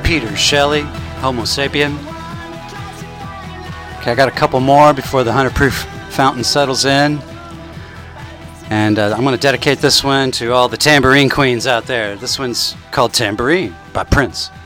Peter Shelley, Homo Sapien. Okay, I got a couple more before the 100 Proof fountain settles in. And I'm going to dedicate this one to all the tambourine queens out there. This one's called Tambourine by Prince.